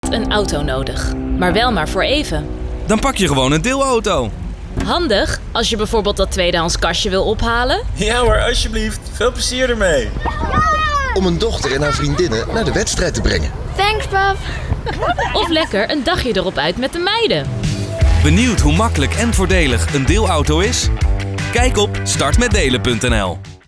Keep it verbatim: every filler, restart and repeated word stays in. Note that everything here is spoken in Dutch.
bijvoorbeeld een auto nodig. Maar wel maar voor even. Dan pak je gewoon een deelauto. Handig als je bijvoorbeeld dat tweedehands kastje wil ophalen. Ja hoor, alsjeblieft. Veel plezier ermee. Om een dochter en haar vriendinnen naar de wedstrijd te brengen. Thanks, pap. Of lekker een dagje erop uit met de meiden. Benieuwd hoe makkelijk en voordelig een deelauto is? Kijk op start met delen punt n l.